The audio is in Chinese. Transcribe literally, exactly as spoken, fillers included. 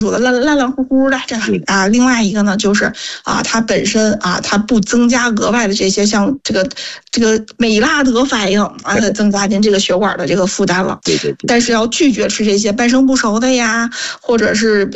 煮的烂烂烂乎乎的，这啊，另外一个呢就是啊，它本身啊，它不增加额外的这些像这个这个美拉德反应啊，增加您这个血管的这个负担了。 对对对。 但是要拒绝吃这些半生不熟的呀，或者是